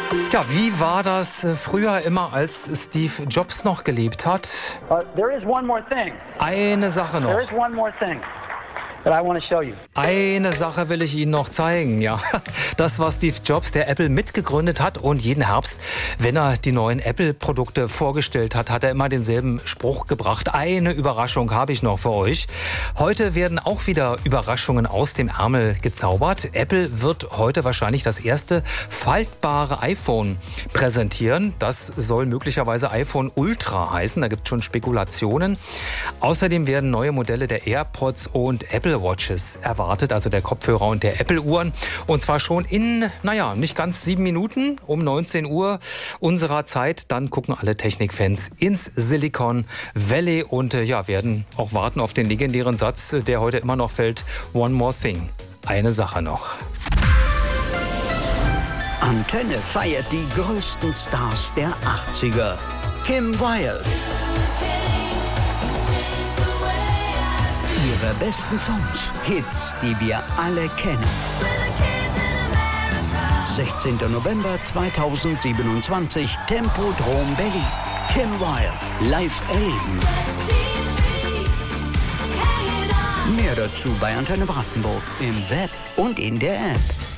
Ja, wie war das früher immer, als Steve Jobs noch gelebt hat? There is one more thing. Eine Sache noch. There is one more thing that I want to show you. Eine Sache will ich Ihnen noch zeigen, ja. Das war Steve Jobs, der Apple mitgegründet hat, und jeden Herbst, wenn er die neuen Apple-Produkte vorgestellt hat, hat er immer denselben Spruch gebracht. Eine Überraschung habe ich noch für euch. Heute werden auch wieder Überraschungen aus dem Ärmel gezaubert. Apple wird heute wahrscheinlich das erste faltbare iPhone präsentieren. Das soll möglicherweise iPhone Ultra heißen. Da gibt es schon Spekulationen. Außerdem werden neue Modelle der AirPods und Apple Watches erwartet, also der Kopfhörer und der Apple-Uhren. Und zwar schon in, nicht ganz 7 Minuten, um 19 Uhr unserer Zeit. Dann gucken alle Technikfans ins Silicon Valley und werden auch warten auf den legendären Satz, der heute immer noch fällt. One more thing. Eine Sache noch. Antenne feiert die größten Stars der 80er. Kim Wilde. Ihre besten Songs, Hits, die wir alle kennen. 16. November 2027, Tempodrom Berlin. Kim Wilde, live erleben. Mehr dazu bei Antenne Brandenburg, im Web und in der App.